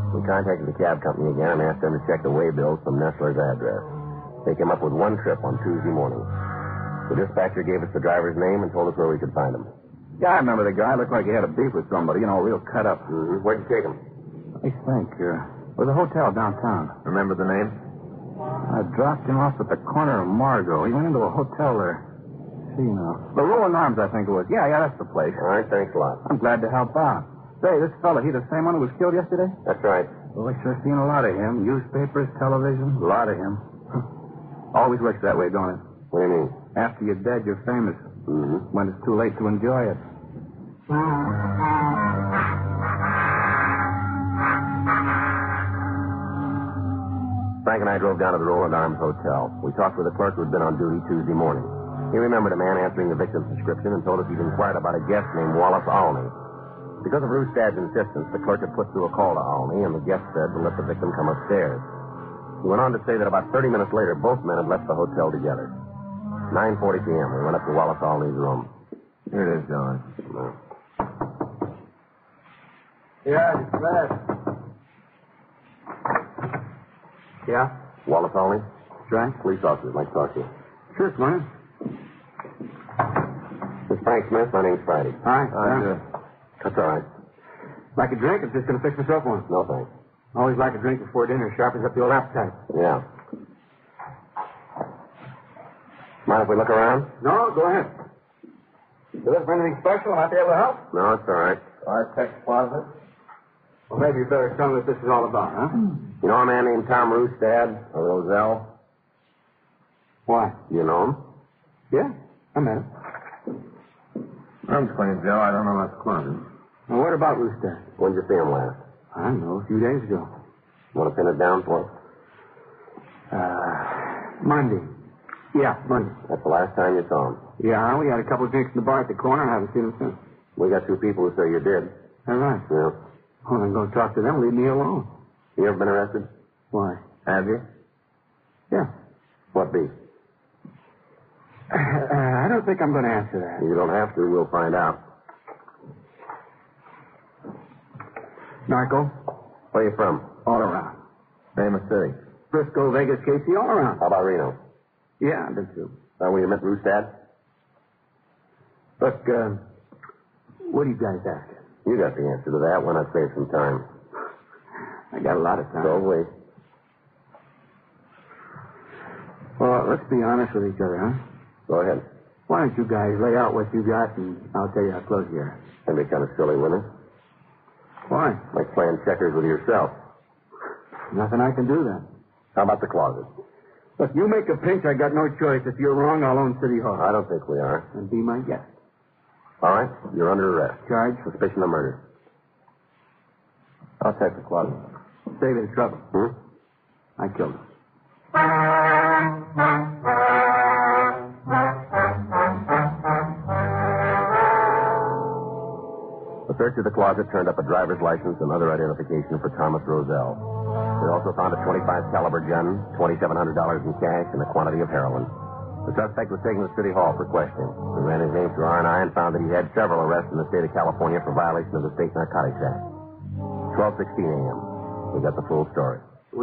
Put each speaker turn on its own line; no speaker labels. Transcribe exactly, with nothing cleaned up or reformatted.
We contacted the cab company again and asked them to check the way bills from Nestler's address. They came up with one trip on Tuesday morning. The dispatcher gave us the driver's name and told us where we could find him.
Yeah, I remember the guy. Looked like he had a beef with somebody, you know, real cut up.
Mm-hmm. Where'd you take him?
Let me think. Uh, it was a hotel downtown.
Remember the name?
I dropped him off at the corner of Margot. He went into a hotel there. See now. The Rolling Arms, I think it was. Yeah, yeah, that's the place.
All right, thanks a lot.
I'm glad to help out. Say, this fella, he the same one who was killed yesterday?
That's right.
Well, I sure seen a lot of him. Newspapers, television, a lot of him. Always works that way, don't it?
What do you mean?
After you're dead, you're famous.
Mm-hmm.
When it's too late to enjoy it.
Frank and I drove down to the Roland Arms Hotel. We talked with a clerk who had been on duty Tuesday morning. He remembered a man answering the victim's description and told us he'd inquired about a guest named Wallace Alney. Because of Rustad's insistence, the clerk had put through a call to Alney, and the guest said to let the victim come upstairs. He went on to say that about thirty minutes later, both men had left the hotel together. nine forty p.m., we went up to Wallace Alney's room.
Here it is, John.
No.
Yeah, it's glad. Yeah?
Wallace Alney?
That's right.
Police officers, like to talk to you.
Sure, Slim.
This is Frank Smith. My name's Friday.
Hi. Hi.
That's all right.
Like a drink? I'm just going to fix myself one.
No, thanks.
Always like a drink before dinner. Sharpens up the old appetite.
Yeah. Mind if we look around?
No, go ahead. Is there anything special? I might be able to help?
No, it's all right.
Architect's closet? Well, maybe you better tell me what this is all about, huh?
You know a man named Tom Rustad, or Roselle?
Why?
You know him?
Yeah, I met him.
I'm twenty, Joe. I don't know about the closet.
Well, what about Rooster?
When'd you see him last?
I don't know, a few days ago.
Want to pin it down for us?
Uh, Monday. Yeah, Monday.
That's the last time you saw him.
Yeah, we had a couple of drinks in the bar at the corner and haven't seen him since.
We got two people who say you did.
All right.
Yeah.
Well, I'm going to talk to them. Leave me alone.
You ever been arrested?
Why?
Have you?
Yeah.
What beef?
Uh, I don't think I'm going to answer that.
You don't have to. We'll find out.
Narco?
Where are you from?
All around.
Famous city.
Frisco, Vegas, K C, all around.
How about Reno?
Yeah, I did too.
That where you met Rustad?
Look, uh, what do you guys ask?
You got the answer to that. Why not save some time?
I got a lot of time.
So wait.
Well, let's be honest with each other, huh?
Go ahead.
Why don't you guys lay out what you got, and I'll tell you how close you are.
That'd be kind of silly, wouldn't it?
Why?
Like playing checkers with yourself.
Nothing I can do then.
How about the closet?
Look, you make a pinch, I got no choice. If you're wrong, I'll own City Hall.
I don't think we are.
And be my guest.
All right, you're under arrest.
Charge?
Suspicion of murder. I'll take the closet.
Save you the trouble.
Hmm?
I killed him.
The search of the closet turned up a driver's license and other identification for Thomas Roselle. They also found a twenty-five caliber gun, twenty-seven hundred dollars in cash, and a quantity of heroin. The suspect was taken to City Hall for questioning. We ran his name through R and I and found that he had several arrests in the state of California for violation of the State Narcotics Act. twelve sixteen a.m. We got the full story.